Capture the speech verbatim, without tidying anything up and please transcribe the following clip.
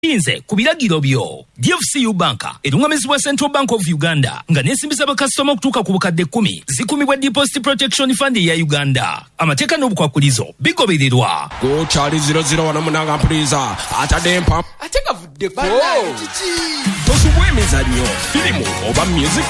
inze ku biragiro byo. D F C U Bank erungamizibwa Central Bank of Uganda nga n'ensimbisa bakasitoma okutuuka ku bukadde kkumi zikumibwa Deposit Protection Fund ya Uganda. Amateeka n'obukwakulizo bigobererwa. Go Charlie zero zero one munanga mpuliza atadde mpa ate kavuddeko tosubwa emizannyo firimu oba music